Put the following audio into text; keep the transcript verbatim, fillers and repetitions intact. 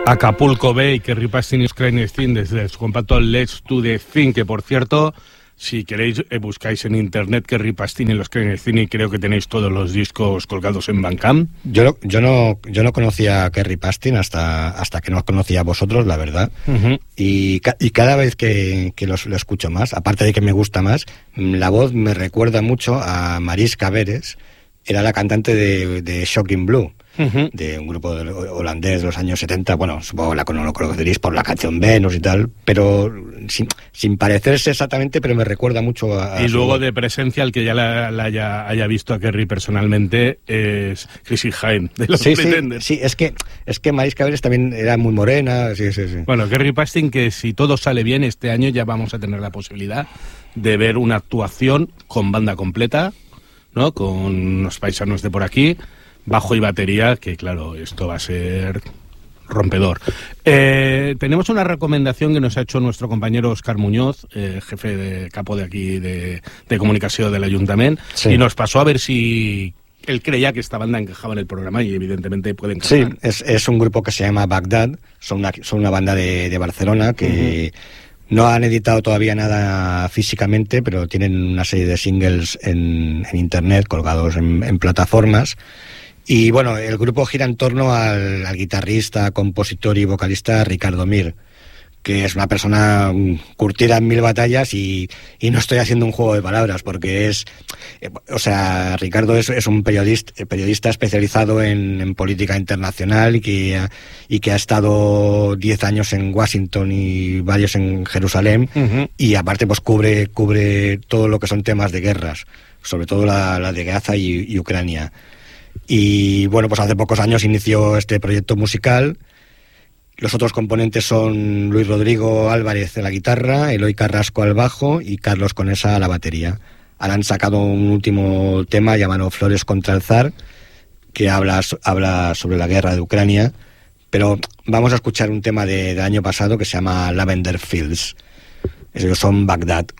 Acapulco Bay, que Ripastin y Skrainestin desde su compacto Let's Do The Thing, que por cierto, si queréis eh, buscáis en internet que Ripastin y los Skrainestin y creo que tenéis todos los discos colgados en Bandcamp. Yo, yo no yo no conocía a Kerry Pastin hasta hasta que no os conocía a vosotros, la verdad. Uh-huh. y, ca- y cada vez que, que los, lo escucho más, aparte de que me gusta más, la voz me recuerda mucho a Mariska Veres. Era la cantante de, de Shocking Blue, uh-huh. de un grupo de, holandés de los años setenta. Bueno, supongo que la, lo conoceréis por la canción Venus y tal, pero sin, sin parecerse exactamente, pero me recuerda mucho a... a y su... luego de presencia, el que ya la, la haya, haya visto a Kerry personalmente es Chrissy Hynde, de los sí, Pretenders. Sí, sí, es que, es que Mariska Veres también era muy morena, sí, sí, sí. Bueno, Kerry Pastin, que si todo sale bien, este año ya vamos a tener la posibilidad de ver una actuación con banda completa, ¿no? Con unos paisanos de por aquí, bajo y batería, que claro, esto va a ser rompedor. Eh, tenemos una recomendación que nos ha hecho nuestro compañero Óscar Muñoz, eh, jefe de capo de aquí de, de comunicación del Ayuntamiento, sí. Y nos pasó a ver si él creía que esta banda encajaba en el programa y evidentemente puede encajar. Sí, es, es un grupo que se llama Bagdad, son una, son una banda de, de Barcelona que... Uh-huh. No han editado todavía nada físicamente, pero tienen una serie de singles en, en internet, colgados en, en plataformas. Y bueno, el grupo gira en torno al, al guitarrista, compositor y vocalista Ricardo Mir, que es una persona curtida en mil batallas y, y no estoy haciendo un juego de palabras porque es, eh, o sea, Ricardo es, es un periodista, periodista especializado en, en política internacional y que, y que ha estado diez años en Washington y varios en Jerusalén. Uh-huh. Y aparte pues cubre, cubre todo lo que son temas de guerras, sobre todo la, la de Gaza y, y Ucrania. Y bueno, pues hace pocos años inició este proyecto musical. Los otros componentes son Luis Rodrigo Álvarez a la guitarra, Eloy Carrasco al bajo y Carlos Conesa a la batería. Ahora han sacado un último tema llamado Flores contra el Zar, que habla, habla sobre la guerra de Ucrania, pero vamos a escuchar un tema de, del año pasado que se llama Lavender Fields. Ellos son Bagdad.